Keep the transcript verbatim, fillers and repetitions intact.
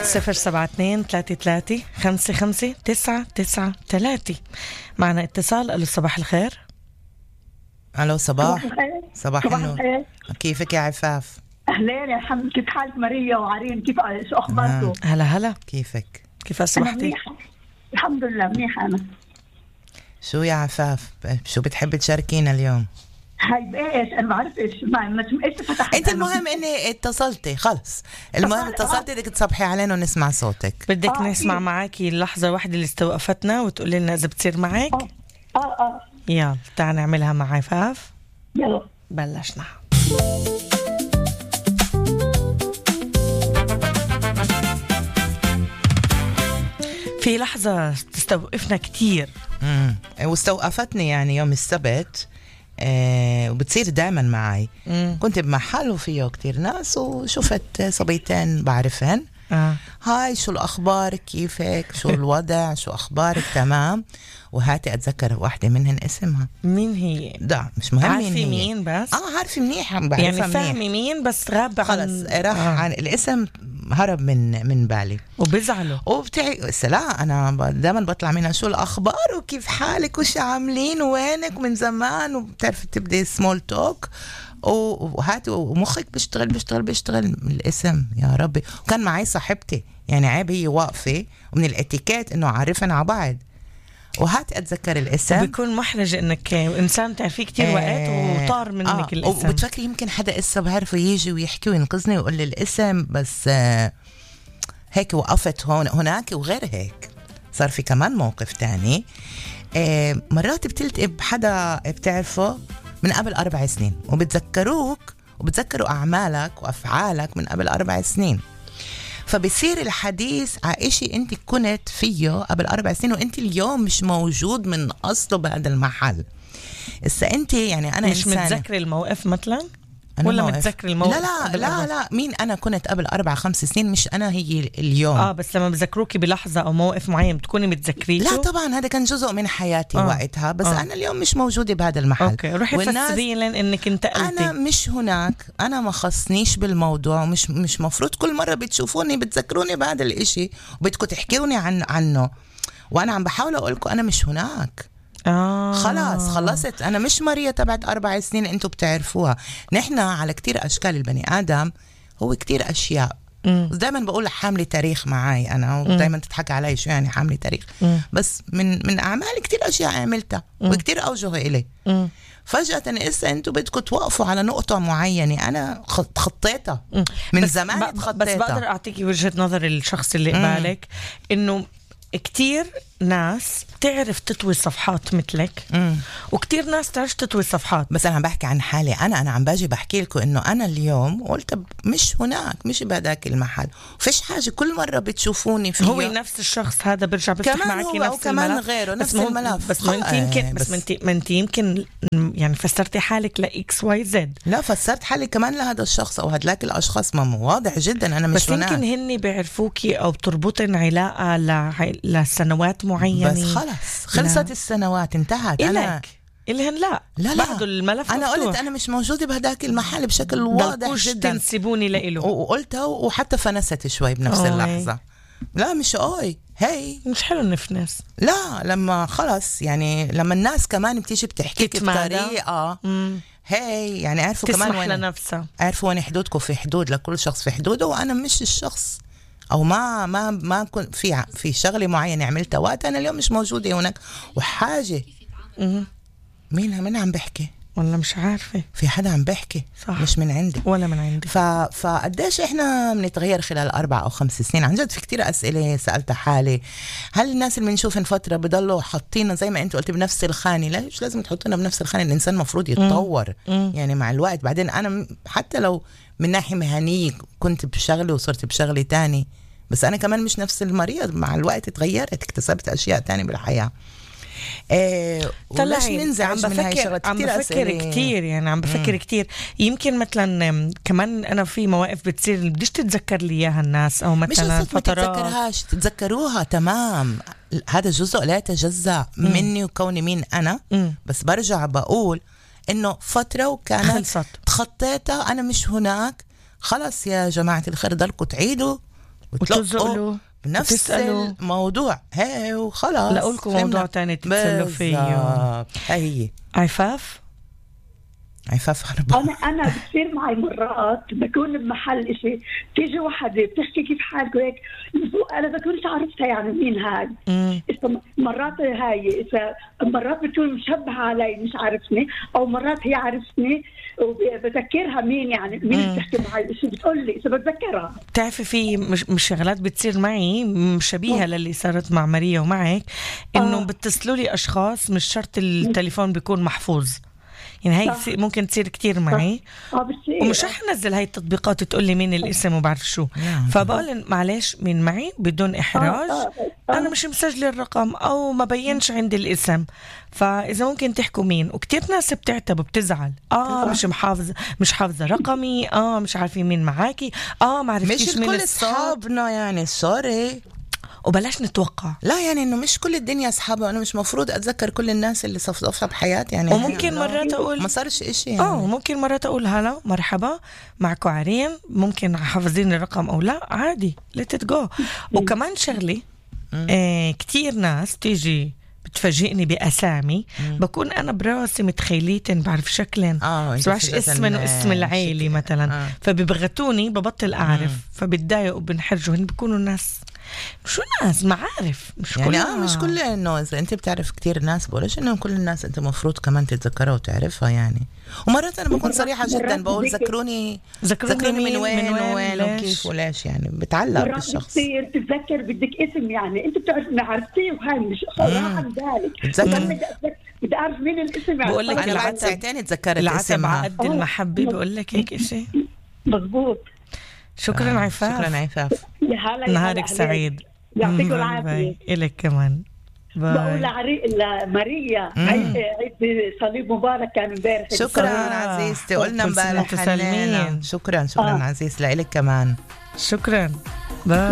صفر سبعة اثنين ثلاثة ثلاثة خمسة خمسة تسعة تسعة ثلاثة. معنا اتصال. ألو صباح الخير. ألو صباح صباح النور. كيفك يا عفاف؟ أهلين يا حمد، كيف حالك ماريا وعرين؟ كيف شو أخباركم؟ هلا هلا. كيفك؟ كيف أصبحتي؟ الحمد لله منيحة أنا. شو يا عفاف، شو بتحبي تشاركينا اليوم؟ هاي بإيش؟ أنا ما بعرف إيش ما ما إيش فتحت. أنت المهم إني اتصلتي خلص، المهم اتصلتي بدك تصبحي علينا ونسمع صوتك. بدك آه نسمع إيه؟ معاكي اللحظة واحدة اللي استوقفتنا وتقولي لنا إذا بتصير معك. آه آه, آه. يلا تعال نعملها مع عفاف. يلا بلشنا. في لحظة تستوقفنا كتير. امم واستوقفتني يعني يوم السبت. آه وبتصير دائما معي. مم. كنت بمحل وفيه كتير ناس وشفت صبيتين بعرفهن. آه. هاي شو الأخبار، كيفك، شو الوضع، شو أخبارك، تمام. وهاتي أتذكر واحدة منهن اسمها. مين هي؟ ده مش مهم مين هي. مين بس؟ آه عارفة منيح، بعرفها يعني فاهمة مين بس غاب عن خلص راح آه. عن الاسم، هرب من من بالي وبزعلوا وبتعي. لا أنا دائما بطلع منها شو الأخبار وكيف حالك وش عاملين وينك من زمان، وبتعرف تبدأ سمول توك وهاتي ومخك بيشتغل بيشتغل بيشتغل من الاسم. يا ربي. وكان معي صاحبتي، يعني عيب هي واقفة ومن الاتيكيت انه عارفنا على بعض، وهاتي اتذكر الاسم. بيكون محرج انك انسان تعرفيه كتير آه وقت وطار منك آه الاسم، وبتفكري يمكن حدا اسا بعرفه يجي ويحكي وينقذني ويقول لي الاسم، بس آه هيك وقفت هون هناك. وغير هيك صار في كمان موقف تاني. آه مرات بتلتقي بحدا بتعرفه من قبل أربع سنين وبتذكروك وبتذكروا أعمالك وأفعالك من قبل أربع سنين، فبصير الحديث عائشي أنت كنت فيه قبل أربع سنين وأنت اليوم مش موجود من أصله بهذا المحل. إسا أنت يعني أنا مش متذكر الموقف مثلا ولا متذكر الموقف؟ لا لا لا لا مين أنا كنت قبل أربع خمس سنين، مش أنا هي اليوم. آه بس لما بذكروكي بلحظة أو موقف معين بتكوني متذكريته؟ لا طبعا هذا كان جزء من حياتي آه. وقتها، بس آه. أنا اليوم مش موجودة بهذا المحل. أوكي روحي فسري لين إنك انتقلتي. أنا مش هناك، أنا ما خصنيش بالموضوع، ومش مش مفروض كل مرة بتشوفوني بتذكروني بهذا الإشي وبدكم تحكيوني عن عنه، وأنا عم بحاول أقولكم أنا مش هناك. آه. خلاص خلصت. أنا مش ماريا تبعت أربع سنين أنتوا بتعرفوها. نحن على كتير أشكال البني آدم هو كتير أشياء. دايما بقول حاملة تاريخ معاي أنا، ودايما تضحك علي شو يعني حاملة تاريخ. مم. بس من من أعمالي كتير أشياء عملتها وكتير أوجه إلي. مم. فجأة إسا أنتوا بدكم توقفوا على نقطة معينة أنا خطيتها من زمان. ب- بس بقدر أعطيكي وجهة نظر الشخص اللي قبالك إنه كتير ناس تعرف تطوي صفحات مثلك مم. وكتير ناس تعرف تطوي صفحات. بس أنا عم بحكي عن حالي أنا أنا عم باجي بحكي لكم إنه أنا اليوم قلت مش هناك، مش بهداك المحل، فيش حاجة كل مرة بتشوفوني فيه هو نفس الشخص هذا برجع بيفتح معك نفس وكمان الملف غيره نفس الملف. بس ما أنت يمكن بس ما أنت ما أنت يمكن يعني فسرتي حالك لإكس واي زد. لا فسرت حالي كمان لهذا الشخص أو هدلاك الأشخاص، ما واضح جدا أنا مش بس هناك. بس يمكن هني بيعرفوكي أو بتربطن علاقة ل... لسنوات معينة. بس خلص خلصت لا. السنوات انتهت. أنا إلهن لا لا بعد الملف أنا مفتوح. قلت أنا مش موجودة بهداك المحل بشكل واضح جدا، تنسبوني لإله وقلتها وحتى فنست شوي بنفس أوي. اللحظة لا مش أوي هي مش حلو نفنس. لا لما خلص يعني لما الناس كمان بتيجي بتحكيك بطريقة مم. هي يعني عارفوا كمان وين لنفسها، عارفوا وين حدودكم، في حدود لكل شخص في حدوده، وأنا مش الشخص او ما ما ما كنت في في شغله معينه عملتها وقت انا اليوم مش موجوده هناك. وحاجه مم. مين مين عم بحكي والله مش عارفه، في حدا عم بحكي صح. مش من عندي ولا من عندي. ف فقديش احنا بنتغير خلال اربع او خمس سنين. عن جد في كتير اسئله سالتها حالي. هل الناس اللي بنشوفهم فتره بضلوا حاطينا زي ما انت قلت بنفس الخانه؟ لا مش لازم تحطينا بنفس الخانه، الانسان مفروض يتطور مم. يعني مع الوقت. بعدين انا حتى لو من ناحيه مهنيه كنت بشغله وصرت بشغله تاني، بس أنا كمان مش نفس المريض، مع الوقت تغيرت، اكتسبت أشياء تانية بالحياة. إيه ولاش ننزعج من هاي الشغلات. عم بفكر كتير يعني عم بفكر مم. كتير. يمكن مثلا كمان أنا في مواقف بتصير بديش تتذكر لي إياها الناس، أو مثلا مش فترات ما تتذكرهاش، تتذكروها تمام. هذا جزء لا يتجزأ مني وكوني مين أنا. مم. بس برجع بقول إنه فترة وكانت تخطيتها، أنا مش هناك. خلاص يا جماعة الخير ضلكوا تعيدوا وتلزقوا بنفس الموضوع هي وخلاص. لقولكم موضوع تاني تتسلوا فيه. هي عفاف عفاف هربان. انا انا بتصير معي مرات بكون بمحل إشي تيجي وحده بتحكي كيف حالك وهيك انا بكونش عرفتها يعني مين هاي. مرات هاي اذا مرات بتكون مشبهه علي مش عارفني او مرات هي عارفني وبذكرها مين يعني مين بتحكي معي شو بتقول لي اذا بتذكرها. بتعرفي في مش مش شغلات بتصير معي مشابهه للي صارت مع ماريا ومعك انه آه. بتصلوا لي اشخاص مش شرط التليفون بيكون محفوظ يعني هاي صح. ممكن تصير كتير معي آه ومش رح انزل هاي التطبيقات تقول لي مين الاسم وبعرف شو فبقول معلش مين معي بدون احراج آه. آه. انا مش مسجله الرقم او ما بينش عندي الاسم فاذا ممكن تحكوا مين وكتير ناس بتعتب وبتزعل اه مش محافظه مش حافظه رقمي اه مش عارفين مين معاكي اه ما عرفتيش مين كل اصحابنا يعني سوري وبلاش نتوقع لا يعني انه مش كل الدنيا اصحابه انا مش مفروض اتذكر كل الناس اللي صفصفها بحياتي يعني وممكن يعني مرات اقول ما صارش اشي يعني اه ممكن مرات اقول هلا مرحبا معكم عرين ممكن حافظين الرقم او لا عادي let it go. وكمان شغلي آه كتير ناس تيجي بتفاجئني بأسامي مم. بكون أنا براسي متخيليتن بعرف شكلن آه بس بعرفش اسمن واسم العائلة مثلا آه. فببغتوني ببطل أعرف مم. فبتضايق وبنحرجوا هن بيكونوا الناس شو ناس معارف مش يعني كلها آه مش كل إنه إذا أنت بتعرف كتير ناس بقولش إنه كل الناس أنت مفروض كمان تتذكرها وتعرفها يعني. ومرات أنا بكون صريحة جدا بقول ذكروني ذكروني من وين وين وكيف وليش يعني بتعلق بالشخص. بتصير تتذكر بدك اسم يعني أنت بتعرف عرفتيه وهاي مش صراحة ذلك بتذكر بدي أعرف مين الاسم يعني. بقول لك أنا بعد ساعتين تذكرت العتب عقد المحبة بقول لك هيك إشي مظبوط. شكرا آه. عفاف شكرا عفاف نهارك سعيد يعطيكم العافية. إلك كمان بقول لماريا عيد صليب مبارك كان امبارح. شكرا عزيزتي قلنا امبارح. شكرا شكرا آه. عزيز لإلك كمان شكرا باي.